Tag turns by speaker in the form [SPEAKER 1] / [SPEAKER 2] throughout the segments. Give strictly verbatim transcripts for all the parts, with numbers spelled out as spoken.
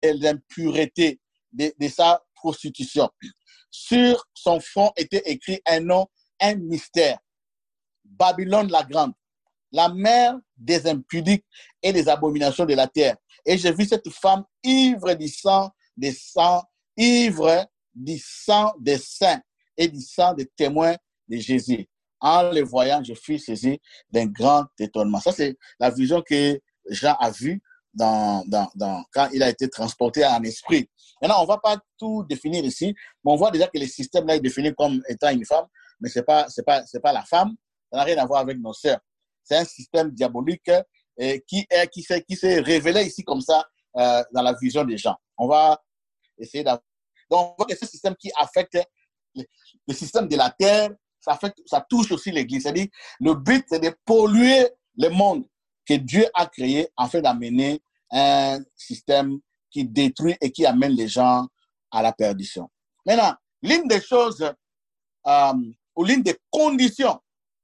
[SPEAKER 1] l'impureté de, de sa prostitution. Sur son front était écrit un nom, un mystère. Babylone la grande, la mère des impudiques et des abominations de la terre. Et j'ai vu cette femme ivre du sang des saints, ivre du sang des saints et du sang des témoins de Jésus. En le voyant, je fus saisi d'un grand étonnement. Ça, c'est la vision que Jean a vue dans, dans, dans, quand il a été transporté en esprit. Maintenant, on ne va pas tout définir ici, mais on voit déjà que le système là est défini comme étant une femme, mais ce n'est pas, c'est pas, c'est pas la femme. Ça n'a rien à voir avec nos sœurs. C'est un système diabolique euh, qui, est, qui, s'est, qui s'est révélé ici comme ça euh, dans la vision des gens. On va essayer d'avoir. Donc, on voit que ce système qui affecte le, le système de la terre, ça, affecte, ça touche aussi l'Église. C'est-à-dire, le but, c'est de polluer le monde que Dieu a créé afin d'amener un système qui détruit et qui amène les gens à la perdition. Maintenant, l'une des choses, euh, ou l'une des conditions,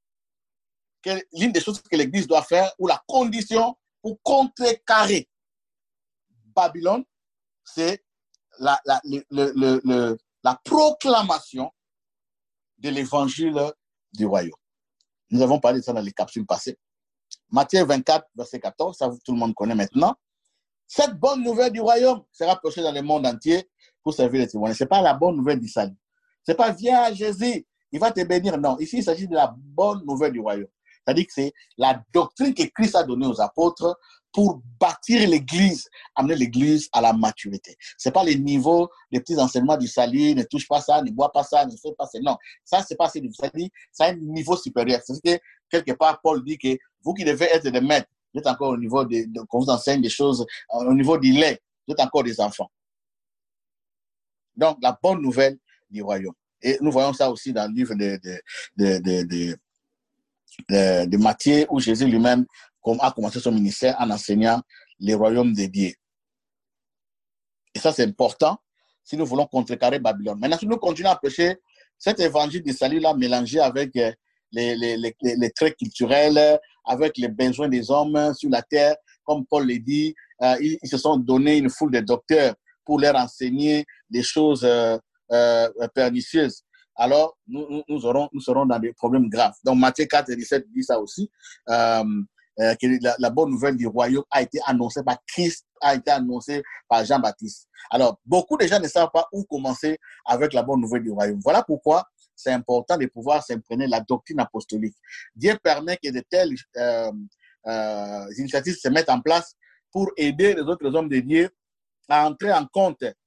[SPEAKER 1] que, l'une des choses que l'Église doit faire, ou la condition pour contrecarrer Babylone, c'est la, la, le, le, le, la proclamation de l'évangile du royaume. Nous avons parlé de ça dans les capsules passées. Matthieu vingt-quatre, verset quatorze, ça tout le monde connaît maintenant. Cette bonne nouvelle du royaume sera prêchée dans le monde entier pour servir les témoins. Ce n'est pas la bonne nouvelle du salut. Ce n'est pas viens à Jésus, il va te bénir. Non, ici il s'agit de la bonne nouvelle du royaume. C'est-à-dire que c'est la doctrine que Christ a donnée aux apôtres pour bâtir l'Église, amener l'Église à la maturité. Ce n'est pas les niveaux des petits enseignements du salut, ne touche pas ça, ne bois pas ça, ne fais pas ça. Non, ça, ce n'est pas ça. C'est un niveau supérieur. C'est-à-dire que quelque part, Paul dit que vous qui devez être des maîtres, vous êtes encore au niveau de, de qu'on vous enseigne des choses, au niveau du lait, vous êtes encore des enfants. Donc, la bonne nouvelle du royaume. Et nous voyons ça aussi dans le livre de, de, de, de, de, de, de Matthieu, où Jésus lui-même a commencé son ministère en enseignant les royaumes de Dieu. Et ça, c'est important si nous voulons contrecarrer Babylone. Maintenant, si nous continuons à prêcher cet évangile du salut-là mélangé avec les, les, les, les, les traits culturels, avec les besoins des hommes sur la terre, comme Paul l'a dit, euh, ils, ils se sont donné une foule de docteurs pour leur enseigner des choses euh, euh, pernicieuses. Alors, nous, nous, aurons, nous serons dans des problèmes graves. Donc, Matthieu quatre, dix-sept dit ça aussi, euh, euh, que la, la bonne nouvelle du royaume a été annoncée par Christ, a été annoncée par Jean-Baptiste. Alors, beaucoup de gens ne savent pas où commencer avec la bonne nouvelle du royaume. Voilà pourquoi c'est important de pouvoir s'imprégner la doctrine apostolique. Dieu permet que de telles euh, euh, initiatives se mettent en place pour aider les autres hommes de Dieu à entrer en compte, euh,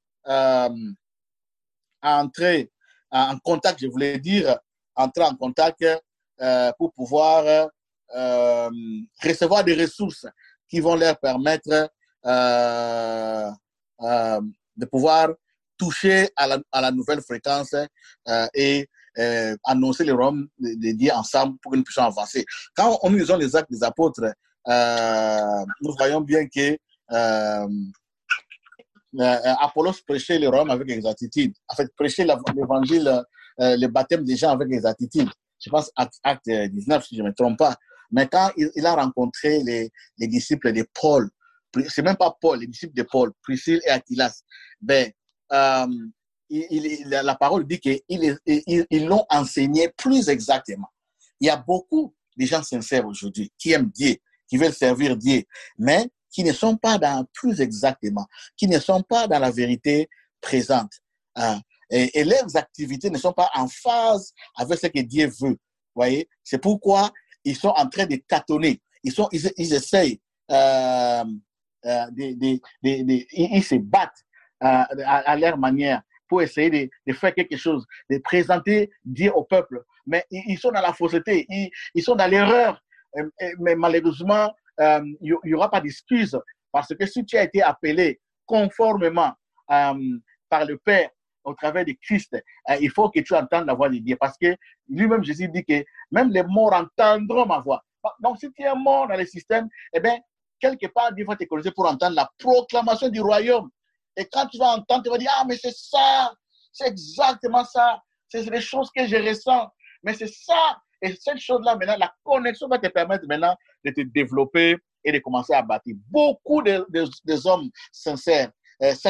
[SPEAKER 1] à entrer en contact, je voulais dire, entrer en contact euh, pour pouvoir euh, recevoir des ressources qui vont leur permettre euh, euh, de pouvoir toucher à la, à la nouvelle fréquence euh, et euh, annoncer les royaumes de, de Dieu ensemble pour que nous puissions avancer. Quand on lisons les actes des apôtres, euh, nous voyons bien que euh, Euh, Apollos prêchait le royaume avec exactitude. En fait, prêchait l'évangile, euh, le baptême des gens avec exactitude. Je pense acte, acte dix-neuf, si je ne me trompe pas. Mais quand il, il a rencontré les, les disciples de Paul, c'est même pas Paul, les disciples de Paul, Priscille et Aquilas, ben, euh, il, il, la parole dit qu'ils ils, ils l'ont enseigné plus exactement. Il y a beaucoup de gens sincères aujourd'hui qui aiment Dieu, qui veulent servir Dieu, mais qui ne sont pas dans plus exactement, qui ne sont pas dans la vérité présente. Hein. Et, et leurs activités ne sont pas en phase avec ce que Dieu veut. Voyez, c'est pourquoi ils sont en train de tâtonner. Ils, sont, ils, ils essayent, euh, euh, de, de, de, de, ils, ils se battent euh, à, à leur manière pour essayer de, de faire quelque chose, de présenter Dieu au peuple. Mais ils, ils sont dans la fausseté, ils, ils sont dans l'erreur. Mais malheureusement, il euh, n'y aura pas d'excuse parce que si tu as été appelé conformément euh, par le Père au travers de Christ, euh, il faut que tu entendes la voix de Dieu parce que lui-même Jésus dit que même les morts entendront ma voix. Donc si tu es mort dans le système, eh bien, quelque part Dieu va te corriger pour entendre la proclamation du royaume. Et quand tu vas entendre, tu vas dire, ah mais c'est ça, c'est exactement ça, c'est les choses que je ressens, mais c'est ça. Et cette chose-là, maintenant, la connexion va te permettre maintenant de te développer et de commencer à bâtir. Beaucoup de, de, de hommes sincères euh,